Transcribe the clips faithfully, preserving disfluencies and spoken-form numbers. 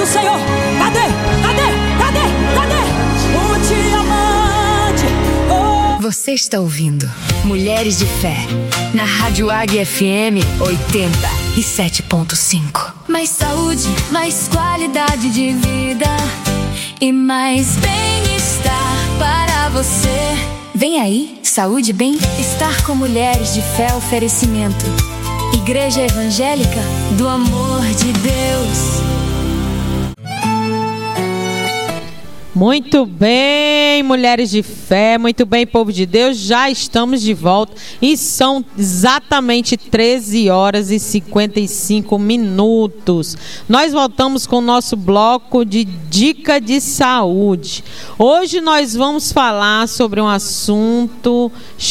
do Senhor. Cadê? Cadê? Cadê? Cadê? O diamante. Oh. Você está ouvindo Mulheres de Fé na Rádio Águia F M oitenta e sete ponto cinco. Mais saúde, mais qualidade de vida e mais bem-estar para você. Vem aí, saúde e bem-estar com Mulheres de Fé. Oferecimento Igreja Evangélica do Amor de Deus. Muito bem, mulheres de fé, muito bem, povo de Deus, já estamos de volta e são exatamente treze horas e cinquenta e cinco minutos. Nós voltamos com o nosso bloco de dica de saúde. Hoje nós vamos falar sobre um assunto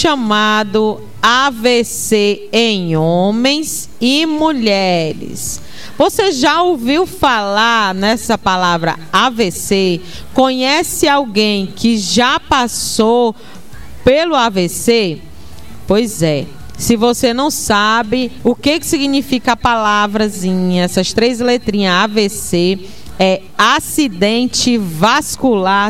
chamado A V C em homens e mulheres. Você já ouviu falar nessa palavra A V C? Conhece alguém que já passou pelo A V C? Pois é. Se você não sabe o que, que significa a palavrazinha, essas três letrinhas A V C, é acidente vascular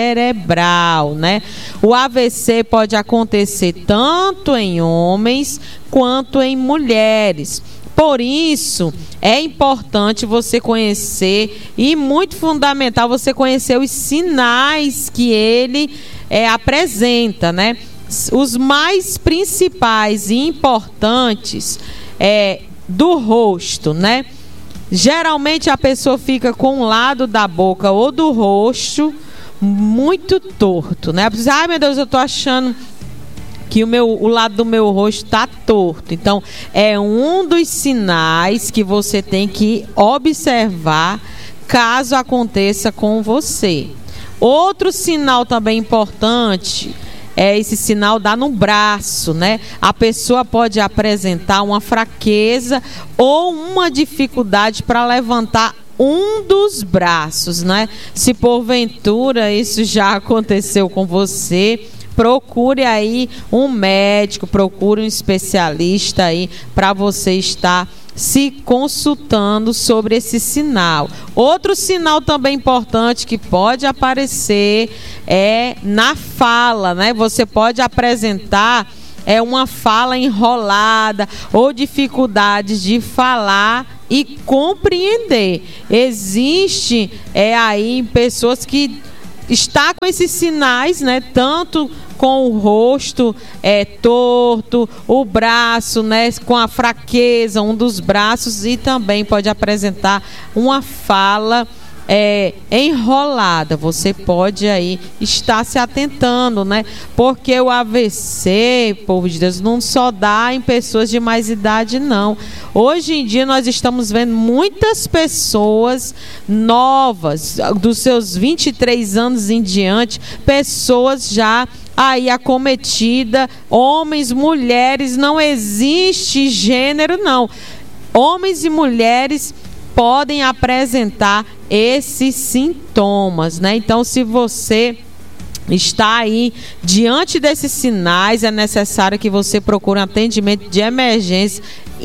cerebral, né? O A V C pode acontecer tanto em homens quanto em mulheres. Por isso, é importante você conhecer e muito fundamental você conhecer os sinais que ele é, apresenta, né? Os mais principais e importantes é do rosto, né? Geralmente a pessoa fica com um lado da boca ou do rosto muito torto, né? Ai, meu Deus, eu tô achando que o, meu, o lado do meu rosto está torto. Então, é um dos sinais que você tem que observar caso aconteça com você. Outro sinal também importante é esse sinal dá no braço, né? A pessoa pode apresentar uma fraqueza ou uma dificuldade para levantar um dos braços, né? Se porventura isso já aconteceu com você, procure aí um médico, procure um especialista aí para você estar se consultando sobre esse sinal. Outro sinal também importante que pode aparecer é na fala, né? Você pode apresentar é uma fala enrolada ou dificuldades de falar e compreender. Existe é aí pessoas que está com esses sinais, né? Tanto com o rosto é, torto, o braço, né? Com a fraqueza, um dos braços, e também pode apresentar uma fala é, enrolada. Você pode aí estar se atentando, né? Porque o A V C, povo de Deus, não só dá em pessoas de mais idade, não. Hoje em dia nós estamos vendo muitas pessoas novas, dos seus vinte e três anos em diante, pessoas já aí acometida, homens, mulheres, não existe gênero, não. Homens e mulheres podem apresentar esses sintomas, né? Então, se você está aí diante desses sinais, é necessário que você procure um atendimento de emergência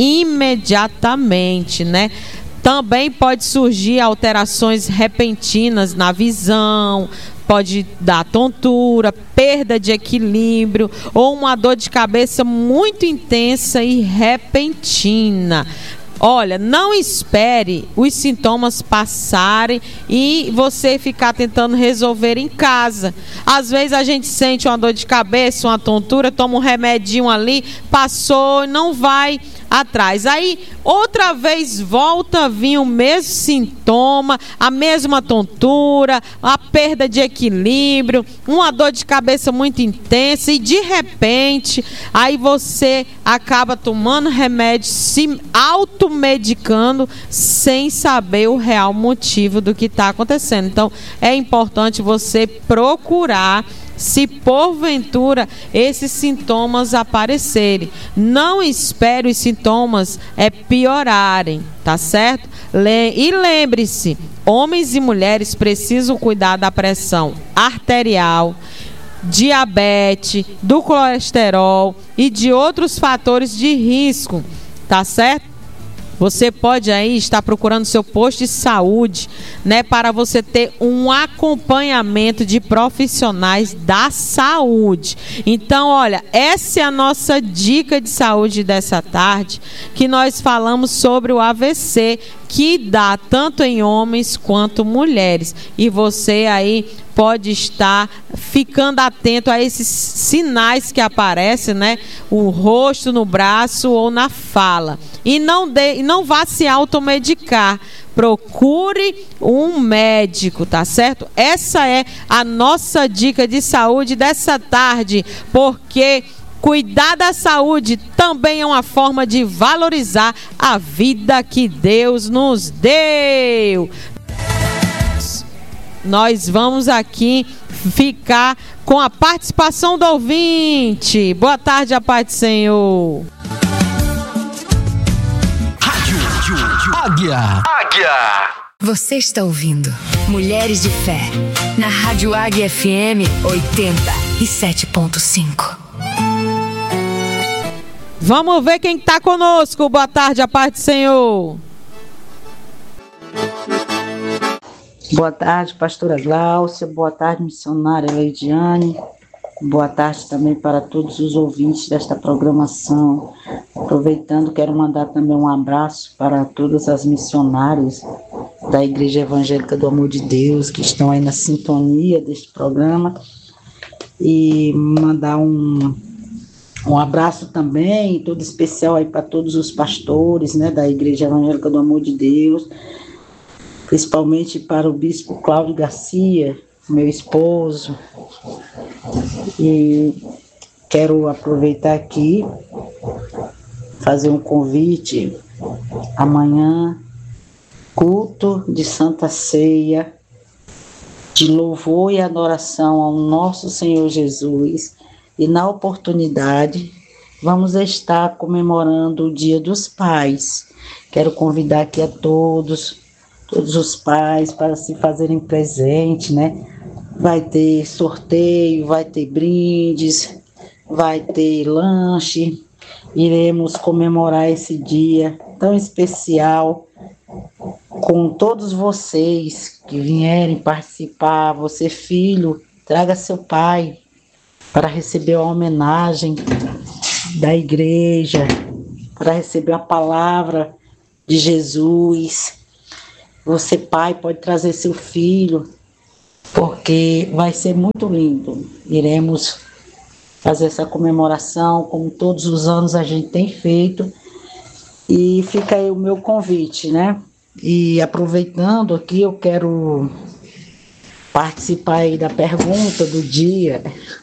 imediatamente, né? Também pode surgir alterações repentinas na visão, pode dar tontura, perda de equilíbrio ou uma dor de cabeça muito intensa e repentina. Olha, não espere os sintomas passarem e você ficar tentando resolver em casa. Às vezes a gente sente uma dor de cabeça, uma tontura, toma um remedinho ali, passou, não vai atrás. Aí, outra vez, volta a vir o mesmo sintoma, a mesma tontura, a perda de equilíbrio, uma dor de cabeça muito intensa e, de repente, aí você acaba tomando remédio, se automedicando, sem saber o real motivo do que está acontecendo. Então, é importante você procurar se porventura esses sintomas aparecerem. Não espere os sintomas é, piorarem, tá certo? E lembre-se, homens e mulheres precisam cuidar da pressão arterial, diabetes, do colesterol e de outros fatores de risco, tá certo? Você pode aí estar procurando seu posto de saúde, né, para você ter um acompanhamento de profissionais da saúde. Então, olha, essa é a nossa dica de saúde dessa tarde, que nós falamos sobre o A V C, que dá tanto em homens quanto mulheres. E você aí pode estar ficando atento a esses sinais que aparecem, né? O rosto, no braço ou na fala. E não, de, não vá se automedicar. Procure um médico, tá certo? Essa é a nossa dica de saúde dessa tarde, porque cuidar da saúde também é uma forma de valorizar a vida que Deus nos deu. Nós vamos aqui ficar com a participação do ouvinte. Boa tarde, a paz do Senhor. Rádio Águia. Águia. Você está ouvindo Mulheres de Fé, na Rádio Águia F M oitenta e sete ponto cinco. Vamos ver quem está conosco. Boa tarde, a paz do Senhor. Boa tarde, pastora Gláucia. Boa tarde, missionária Leidiane. Boa tarde também para todos os ouvintes desta programação. Aproveitando, quero mandar também um abraço para todas as missionárias da Igreja Evangélica do Amor de Deus, que estão aí na sintonia deste programa. E mandar um, um abraço também, todo especial aí para todos os pastores, né, da Igreja Evangélica do Amor de Deus, principalmente para o bispo Cláudio Garcia, meu esposo. E quero aproveitar aqui, fazer um convite. Amanhã, culto de Santa Ceia, de louvor e adoração ao nosso Senhor Jesus. E na oportunidade, vamos estar comemorando o Dia dos Pais. Quero convidar aqui a todos, todos os pais, para se fazerem presente, né? Vai ter sorteio, vai ter brindes, vai ter lanche. Iremos comemorar esse dia tão especial com todos vocês que vierem participar. Você, filho, traga seu pai para receber a homenagem da igreja, para receber a palavra de Jesus. Você, pai, pode trazer seu filho, porque vai ser muito lindo. Iremos fazer essa comemoração, como todos os anos a gente tem feito. E fica aí o meu convite, né? E aproveitando aqui, eu quero participar aí da pergunta do dia.